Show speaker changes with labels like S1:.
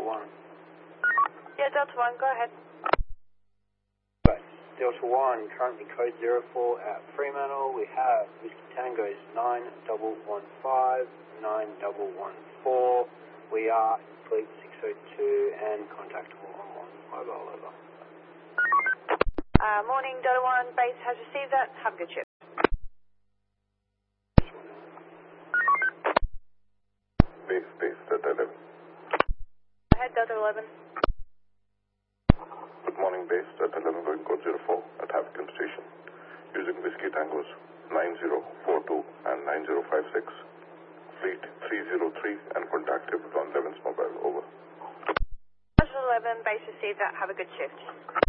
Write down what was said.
S1: 1.
S2: Yeah, Delta 1, go ahead.
S1: Right. Delta 1, currently code 04 at Fremantle. We have Whiskey Tango's 9115, 9114. We are fleet 602 and contactable on mobile, over.
S2: Morning, Delta 1, base has received that. Have a good trip.
S3: Base, Delta 11.
S2: Ahead, Delta 11.
S3: Good morning, base, Delta 11 going code 04 at Havilton Station. Using Whiskey Tangos 9042 and 9056. Fleet 303 and contactable on 11's mobile, over.
S2: Delta 11, base received that. Have a good shift.